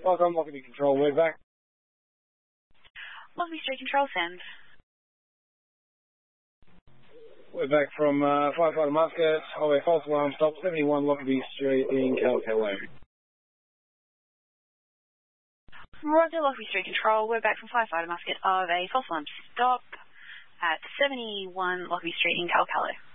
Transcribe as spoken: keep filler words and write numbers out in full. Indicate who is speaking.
Speaker 1: Welcome, Lockerbie Control, we're back.
Speaker 2: Lockerbie Street Control, send.
Speaker 1: We're back from uh, Firefighter Muscat, highway false alarm stop, seventy-one Lockerbie Street in Calcalo.
Speaker 2: Roger, Lockerbie Street Control, we're back from Firefighter Muscat of a false alarm stop at seventy-one Lockerbie Street in Calcalo.